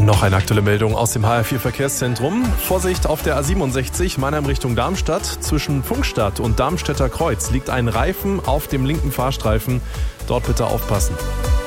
Noch eine aktuelle Meldung aus dem HR4 Verkehrszentrum. Vorsicht auf der A67 Mannheim Richtung Darmstadt. Zwischen Pfungstadt und Darmstädter Kreuz liegt ein Reifen auf dem linken Fahrstreifen. Dort bitte aufpassen.